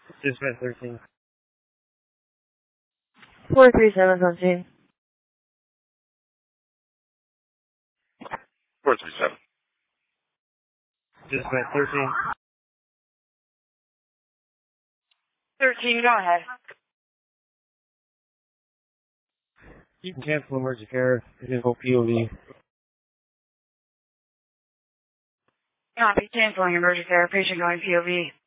Dispatch 13. 437 Hunting. 437. Dispatch 13. 13, go ahead. You can cancel emergency care. Info POV. Copy, canceling emergency care, patient going POV.